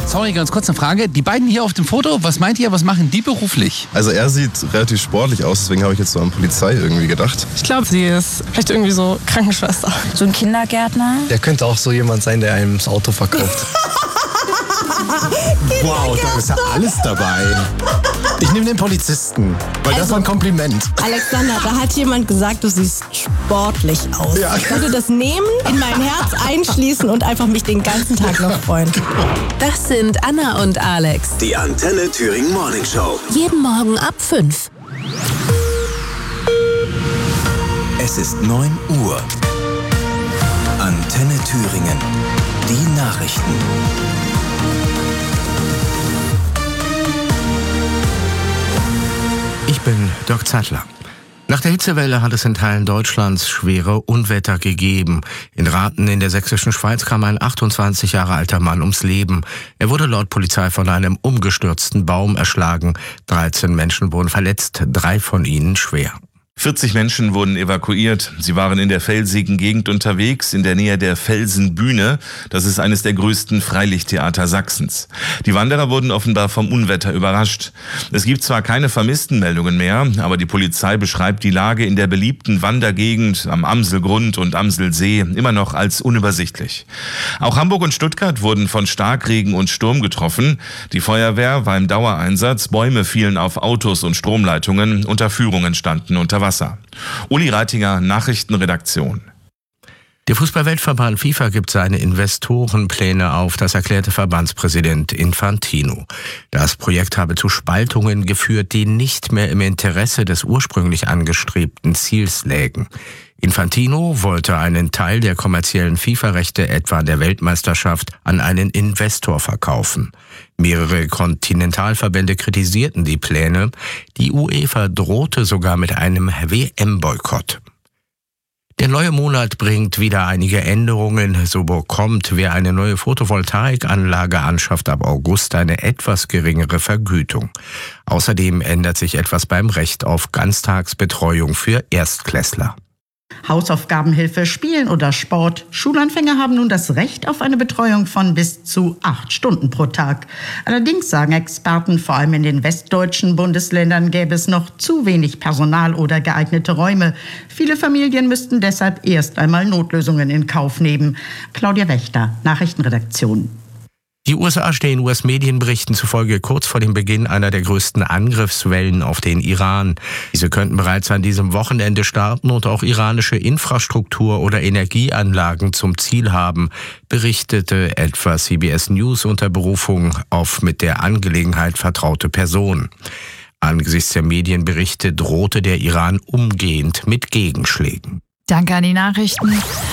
Sorry, ganz kurz eine Frage. Die beiden hier auf dem Foto, was meint ihr, was machen die beruflich? Also er sieht relativ sportlich aus, deswegen habe ich jetzt so an Polizei irgendwie gedacht. Ich glaube, sie ist vielleicht irgendwie so Krankenschwester. So ein Kindergärtner. Der könnte auch so jemand sein, der einem das Auto verkauft. Wow, da ist ja alles dabei. Ich nehme den Polizisten, weil das war ein Kompliment. Alexander, da hat jemand gesagt, du siehst sportlich aus. Ja. Ich würde das nehmen, in mein Herz einschließen und einfach mich den ganzen Tag noch freuen. Das sind Anna und Alex. Die Antenne Thüringen Morning Show. Jeden Morgen ab 5. Es ist 9 Uhr. Antenne Thüringen. Die Nachrichten. Ich bin Dirk Zeitler. Nach der Hitzewelle hat es in Teilen Deutschlands schwere Unwetter gegeben. In Rathen in der sächsischen Schweiz kam ein 28 Jahre alter Mann ums Leben. Er wurde laut Polizei von einem umgestürzten Baum erschlagen. 13 Menschen wurden verletzt, 3 von ihnen schwer. 40 Menschen wurden evakuiert. Sie waren in der felsigen Gegend unterwegs, in der Nähe der Felsenbühne. Das ist eines der größten Freilichttheater Sachsens. Die Wanderer wurden offenbar vom Unwetter überrascht. Es gibt zwar keine Vermisstenmeldungen mehr, aber die Polizei beschreibt die Lage in der beliebten Wandergegend am Amselgrund und Amselsee immer noch als unübersichtlich. Auch Hamburg und Stuttgart wurden von Starkregen und Sturm getroffen. Die Feuerwehr war im Dauereinsatz. Bäume fielen auf Autos und Stromleitungen. Unterführungen standen unter Wasser. Uli Reitinger, Nachrichtenredaktion. Der Fußballweltverband FIFA gibt seine Investorenpläne auf, das erklärte Verbandspräsident Infantino. Das Projekt habe zu Spaltungen geführt, die nicht mehr im Interesse des ursprünglich angestrebten Ziels lägen. Infantino wollte einen Teil der kommerziellen FIFA-Rechte, etwa der Weltmeisterschaft, an einen Investor verkaufen. Mehrere Kontinentalverbände kritisierten die Pläne. Die UEFA drohte sogar mit einem WM-Boykott. Der neue Monat bringt wieder einige Änderungen. So bekommt, wer eine neue Photovoltaikanlage anschafft, ab August eine etwas geringere Vergütung. Außerdem ändert sich etwas beim Recht auf Ganztagsbetreuung für Erstklässler. Hausaufgabenhilfe, Spielen oder Sport. Schulanfänger haben nun das Recht auf eine Betreuung von bis zu 8 Stunden pro Tag. Allerdings sagen Experten, vor allem in den westdeutschen Bundesländern gäbe es noch zu wenig Personal oder geeignete Räume. Viele Familien müssten deshalb erst einmal Notlösungen in Kauf nehmen. Claudia Wächter, Nachrichtenredaktion. Die USA stehen US-Medienberichten zufolge kurz vor dem Beginn einer der größten Angriffswellen auf den Iran. Diese könnten bereits an diesem Wochenende starten und auch iranische Infrastruktur oder Energieanlagen zum Ziel haben, berichtete etwa CBS News unter Berufung auf mit der Angelegenheit vertraute Personen. Angesichts der Medienberichte drohte der Iran umgehend mit Gegenschlägen. Danke an die Nachrichten.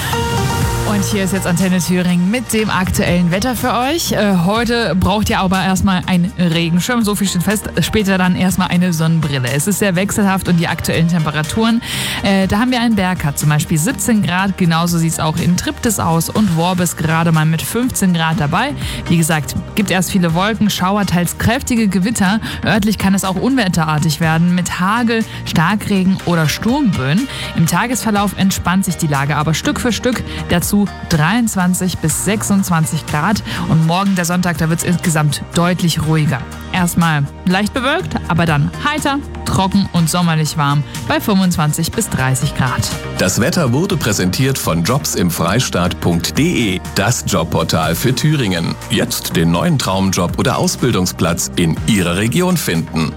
Und hier ist jetzt Antenne Thüringen mit dem aktuellen Wetter für euch. Heute braucht ihr aber erstmal einen Regenschirm, so viel steht fest. Später dann erstmal eine Sonnenbrille. Es ist sehr wechselhaft und die aktuellen Temperaturen. Da haben wir einen Bergkat, zum Beispiel 17 Grad. Genauso sieht es auch in Triptis aus und Worbis gerade mal mit 15 Grad dabei. Wie gesagt, gibt erst viele Wolken, Schauer, teils kräftige Gewitter. Örtlich kann es auch unwetterartig werden mit Hagel, Starkregen oder Sturmböen. Im Tagesverlauf entspannt sich die Lage aber Stück für Stück. Dazu 23 bis 26 Grad und morgen der Sonntag, da wird es insgesamt deutlich ruhiger. Erstmal leicht bewölkt, aber dann heiter, trocken und sommerlich warm bei 25 bis 30 Grad. Das Wetter wurde präsentiert von jobsimfreistaat.de, das Jobportal für Thüringen. Jetzt den neuen Traumjob oder Ausbildungsplatz in Ihrer Region finden.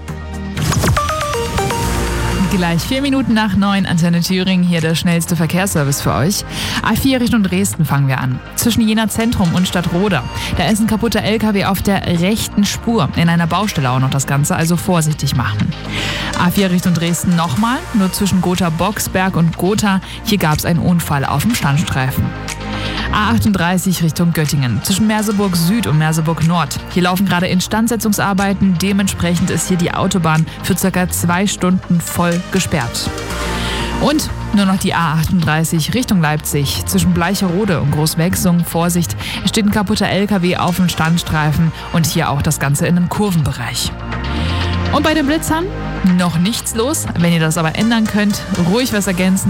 Gleich 4 Minuten nach 9, Antenne Thüringen, hier der schnellste Verkehrsservice für euch. A4 Richtung Dresden fangen wir an. Zwischen Jena Zentrum und Stadtroda. Da ist ein kaputter LKW auf der rechten Spur. In einer Baustelle auch noch das Ganze, also vorsichtig machen. A4 Richtung Dresden nochmal, nur zwischen Gotha-Boxberg und Gotha. Hier gab es einen Unfall auf dem Standstreifen. A38 Richtung Göttingen, zwischen Merseburg Süd und Merseburg Nord. Hier laufen gerade Instandsetzungsarbeiten, dementsprechend ist hier die Autobahn für ca. 2 Stunden voll gesperrt. Und nur noch die A38 Richtung Leipzig, zwischen Bleicherode und Großwechsung. Vorsicht, es steht ein kaputter LKW auf dem Standstreifen und hier auch das Ganze in einem Kurvenbereich. Und bei den Blitzern noch nichts los. Wenn ihr das aber ändern könnt, ruhig was ergänzen.